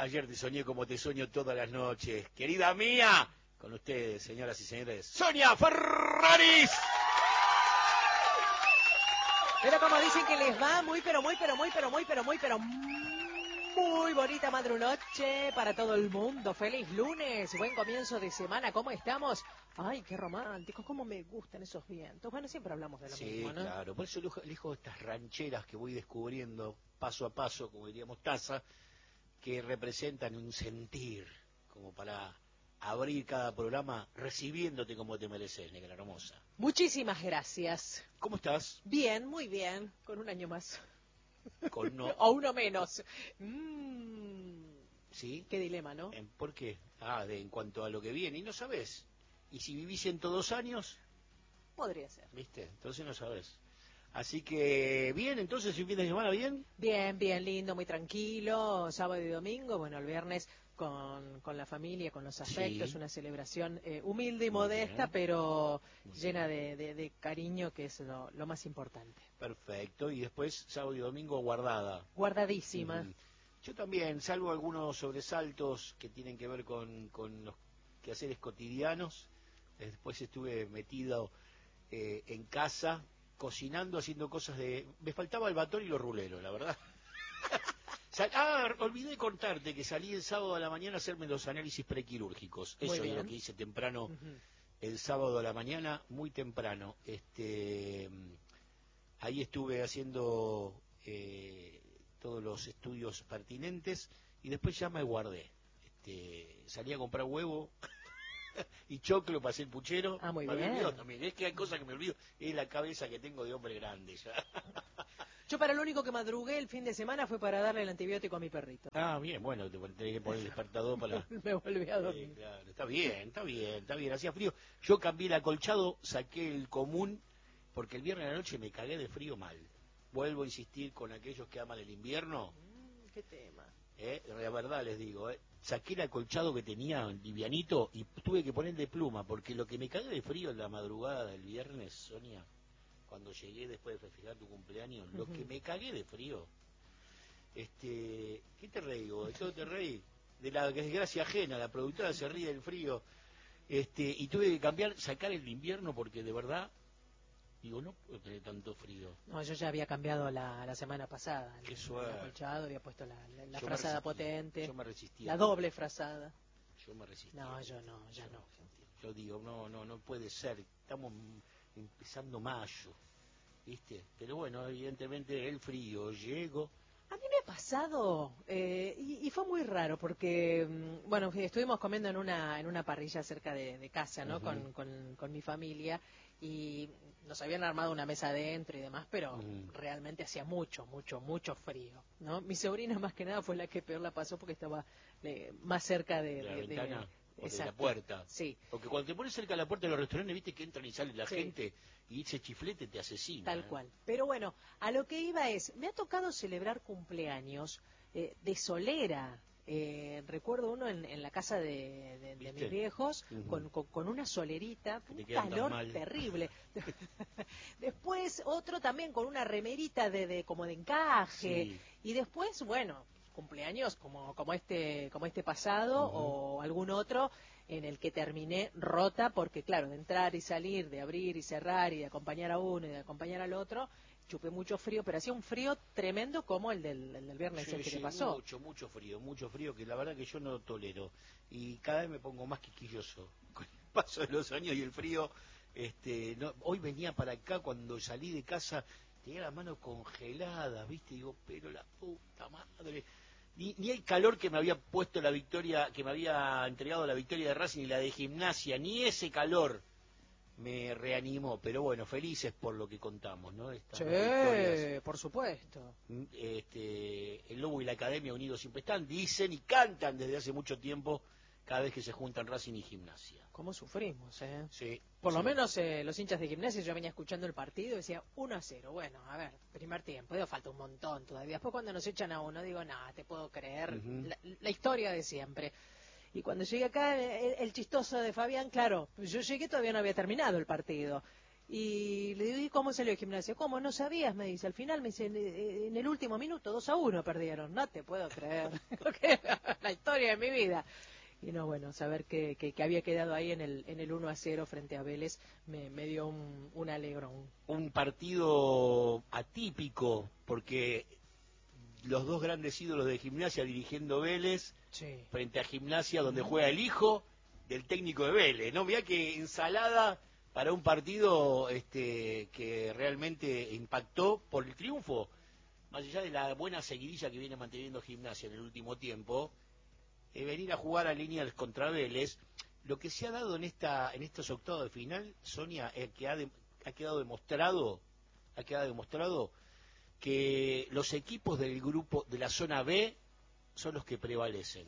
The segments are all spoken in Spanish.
Ayer te soñé como te sueño todas las noches. Querida mía, con ustedes, señoras y señores, Sonia Ferraris. Pero como dicen que les va muy bonita madrunoche para todo el mundo. Feliz lunes, buen comienzo de semana. ¿Cómo estamos? Ay, qué románticos, cómo me gustan esos vientos. Bueno, siempre hablamos de lo mismo, ¿no? Sí, claro. Por eso elijo estas rancheras que voy descubriendo paso a paso, como diríamos Taza, que representan un sentir, como para abrir cada programa recibiéndote como te mereces, negra hermosa. Muchísimas gracias. ¿Cómo estás? Bien, muy bien, con un año más. Con no... o uno menos. ¿Sí? Qué dilema, ¿no? ¿Por qué? En cuanto a lo que viene, y no sabes. ¿Y si vivís 102 años? Podría ser. ¿Viste? Entonces no sabes. Así que, bien, entonces, ¿un fin de semana bien? Bien, bien lindo, muy tranquilo, sábado y domingo, bueno, el viernes con la familia, con los afectos, sí. Una celebración humilde y muy modesta, bien. Pero muy llena de cariño, que es lo más importante. Perfecto, y después sábado y domingo guardada. Guardadísima. Yo también, salvo algunos sobresaltos que tienen que ver con los quehaceres cotidianos. Después estuve metido en casa, cocinando, haciendo cosas de... Me faltaba el batón y los ruleros, la verdad. Olvidé contarte que salí el sábado a la mañana a hacerme los análisis prequirúrgicos. Eso es lo que hice temprano, el sábado a la mañana, muy temprano. Ahí estuve haciendo todos los estudios pertinentes y después ya me guardé. Salí a comprar huevo y choclo para hacer puchero. Muy bien. También. Es que hay cosas que me olvido. Es la cabeza que tengo de hombre grande ya. Yo para lo único que madrugué el fin de semana fue para darle el antibiótico a mi perrito. Bien, bueno, te tenés que poner el despertador para... Me volví a dormir. Claro, está bien, hacía frío. Yo cambié el acolchado, saqué el común, porque el viernes a la noche me cagué de frío mal. Vuelvo a insistir con aquellos que aman el invierno. ¿Qué tema? La verdad les digo, saqué el acolchado que tenía livianito y tuve que poner de pluma, porque lo que me cagué de frío en la madrugada del viernes, Sonia, cuando llegué después de festejar tu cumpleaños, lo que me cagué de frío. ¿Qué te reí vos? ¿De todo te reí? De la desgracia ajena, la productora se ríe del frío. Y tuve que sacar el invierno porque de verdad, digo, no puedo tener tanto frío. No, yo ya había cambiado la semana pasada. Qué suerte. El acolchado, había puesto la frazada potente. Yo me resistía. La doble frazada. Yo me resistía. No, yo no, ya no. Yo digo, no puede ser. Estamos empezando mayo, ¿viste? Pero bueno, evidentemente el frío llegó. A mí me ha pasado, y fue muy raro, porque, bueno, estuvimos comiendo en una parrilla cerca de casa, ¿no? Con mi familia, y nos habían armado una mesa adentro y demás, pero realmente hacía mucho frío, ¿no? Mi sobrina más que nada fue la que peor la pasó porque estaba más cerca de la ventana. O de la Exacto. puerta. Sí. Porque cuando te pones cerca de la puerta de los restaurantes, viste que entran y salen la gente y ese chiflete te asesina. Tal cual. Pero bueno, a lo que iba es, me ha tocado celebrar cumpleaños de solera. Recuerdo uno en la casa de mis viejos con una solerita, un calor terrible. Después otro también con una remerita como de encaje. Sí. Y después, bueno, cumpleaños como este pasado o algún otro en el que terminé rota porque claro, de entrar y salir, de abrir y cerrar y de acompañar a uno y de acompañar al otro, chupé mucho frío, pero hacía un frío tremendo como el del viernes que te pasó. Mucho frío, que la verdad que yo no tolero y cada vez me pongo más quisquilloso con el paso de los años y el frío. Hoy venía para acá cuando salí de casa, tenía las manos congeladas, viste, digo, pero la puta madre. Ni el calor que me había puesto la victoria, que me había entregado la victoria de Racing y la de Gimnasia, ni ese calor me reanimó, pero bueno, felices por lo que contamos, ¿no? Estas victorias. Por supuesto. El Lobo y la Academia unidos siempre están, dicen y cantan desde hace mucho tiempo cada vez que se juntan Racing y Gimnasia. ¿Cómo sufrimos, eh? Sí. Por lo menos los hinchas de Gimnasia, yo venía escuchando el partido y decía 1-0. Bueno, a ver, primer tiempo, falta un montón todavía. Después cuando nos echan a uno, digo, nada, te puedo creer. La historia de siempre. Y cuando llegué acá, el chistoso de Fabián, claro, yo llegué, todavía no había terminado el partido. Y le digo, ¿y cómo salió el Gimnasia? ¿Cómo? ¿No sabías? Me dice. Al final me dice, en el último minuto, 2-1 perdieron. No te puedo creer. La historia de mi vida. Y no, bueno, saber que había quedado ahí en el 1-0 frente a Vélez me dio un alegrón. Un partido atípico, porque los dos grandes ídolos de Gimnasia dirigiendo Vélez, Sí. frente a Gimnasia, donde juega el hijo del técnico de Vélez, ¿no? Mirá que ensalada para un partido que realmente impactó por el triunfo, más allá de la buena seguidilla que viene manteniendo Gimnasia en el último tiempo, venir a jugar a Liniers contra Vélez. Lo que se ha dado en estos octavos de final, Sonia, que ha quedado demostrado que los equipos del grupo de la zona B son los que prevalecen.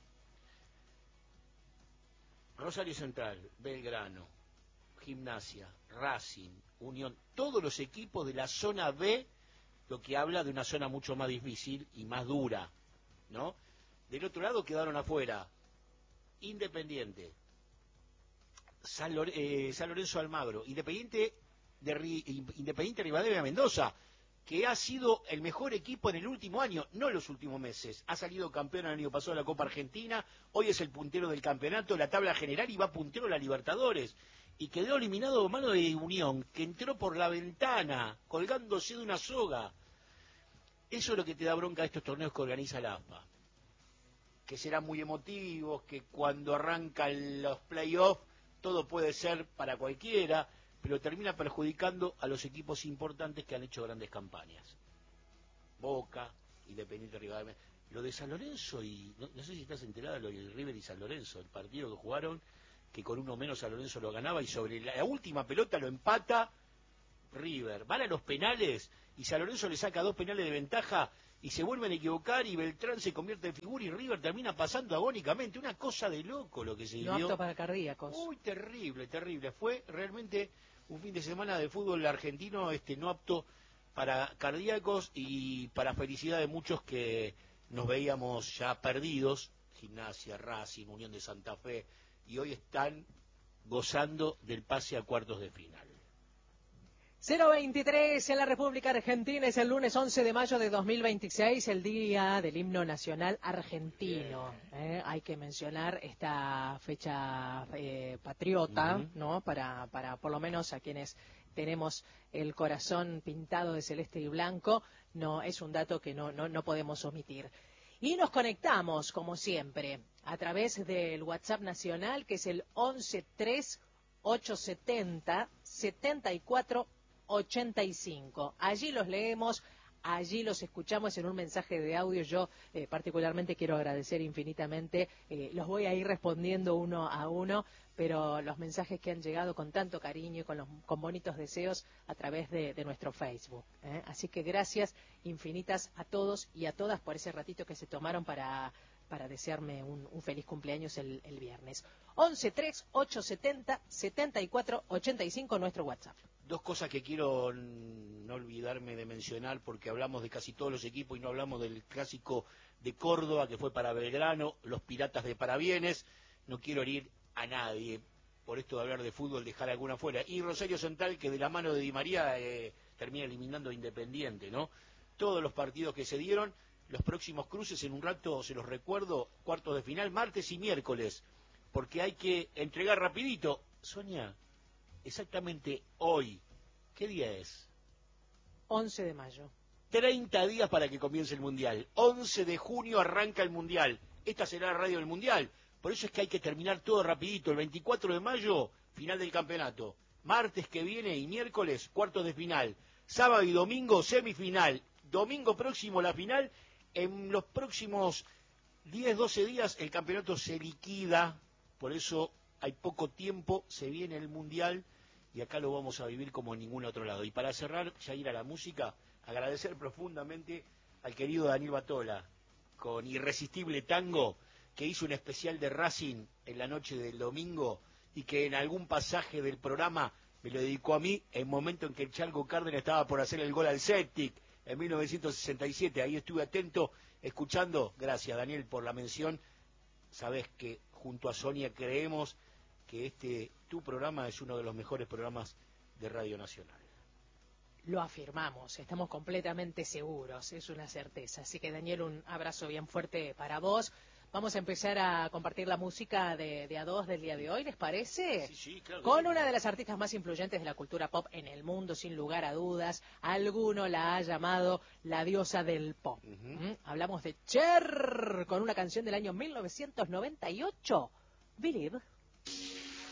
Rosario Central, Belgrano, Gimnasia, Racing, Unión, todos los equipos de la zona B, lo que habla de una zona mucho más difícil y más dura, ¿no? Del otro lado quedaron afuera Independiente, San Lorenzo Almagro, Independiente Rivadavia Mendoza, que ha sido el mejor equipo en el último año, no en los últimos meses. Ha salido campeón el año pasado de la Copa Argentina, hoy es el puntero del campeonato, la tabla general, y va puntero de la Libertadores. Y quedó eliminado a mano de Unión, que entró por la ventana, colgándose de una soga. Eso es lo que te da bronca a estos torneos que organiza la AFA, que serán muy emotivos, que cuando arrancan los playoffs todo puede ser para cualquiera, pero termina perjudicando a los equipos importantes que han hecho grandes campañas. Boca, Independiente Rivadavia. Lo de San Lorenzo, y no sé si estás enterada, lo del River y San Lorenzo, el partido que jugaron, que con uno menos San Lorenzo lo ganaba, y sobre la última pelota lo empata River. Van a los penales, y San Lorenzo le saca 2 penales de ventaja, y se vuelven a equivocar, y Beltrán se convierte en figura, y River termina pasando agónicamente. Una cosa de loco lo que se No vivió. apto para cardíacos. Muy terrible, terrible. Fue realmente un fin de semana de fútbol argentino no apto para cardíacos y para felicidad de muchos que nos veíamos ya perdidos. Gimnasia, Racing, Unión de Santa Fe, y hoy están gozando del pase a cuartos de final. 023 en la República Argentina, es el lunes 11 de mayo de 2026, el día del himno nacional argentino. Hay que mencionar esta fecha patriota, ¿no? Para por lo menos a quienes tenemos el corazón pintado de celeste y blanco, no es un dato que no podemos omitir. Y nos conectamos, como siempre, a través del WhatsApp nacional, que es el 113870-7485. Allí los leemos, allí los escuchamos en un mensaje de audio. Yo particularmente quiero agradecer infinitamente, los voy a ir respondiendo uno a uno, pero los mensajes que han llegado con tanto cariño y con bonitos deseos a través de nuestro Facebook. Así que gracias infinitas a todos y a todas por ese ratito que se tomaron para desearme un feliz cumpleaños el viernes. 113870-7485 nuestro WhatsApp. Dos cosas que quiero no olvidarme de mencionar, porque hablamos de casi todos los equipos y no hablamos del clásico de Córdoba, que fue para Belgrano, los Piratas de Parabienes. No quiero herir a nadie por esto de hablar de fútbol, dejar alguna fuera. Y Rosario Central, que de la mano de Di María termina eliminando a Independiente, ¿no? Todos los partidos que se dieron, los próximos cruces en un rato se los recuerdo, cuartos de final, martes y miércoles, porque hay que entregar rapidito. Sonia, exactamente hoy, ¿qué día es? 11 de mayo. 30 días para que comience el Mundial. 11 de junio arranca el Mundial. Esta será la radio del Mundial. Por eso es que hay que terminar todo rapidito. El 24 de mayo, final del campeonato. Martes que viene y miércoles, cuartos de final. Sábado y domingo, semifinal. Domingo próximo, la final. En los próximos 10, 12 días, el campeonato se liquida. Por eso hay poco tiempo. Se viene el Mundial. Y acá lo vamos a vivir como en ningún otro lado. Y para cerrar, ya ir a la música, agradecer profundamente al querido Daniel Batola, con Irresistible Tango, que hizo un especial de Racing en la noche del domingo y que en algún pasaje del programa me lo dedicó a mí, en el momento en que el Chalco Cárdenas estaba por hacer el gol al Celtic en 1967. Ahí estuve atento, escuchando. Gracias, Daniel, por la mención. Sabés que junto a Sonia creemos que tu programa es uno de los mejores programas de Radio Nacional. Lo afirmamos, estamos completamente seguros, es una certeza. Así que, Daniel, un abrazo bien fuerte para vos. Vamos a empezar a compartir la música de A2 del día de hoy, ¿les parece? Sí, claro. Con una de las artistas más influyentes de la cultura pop en el mundo, sin lugar a dudas. Alguno la ha llamado la diosa del pop. Hablamos de Cher, con una canción del año 1998, Believe.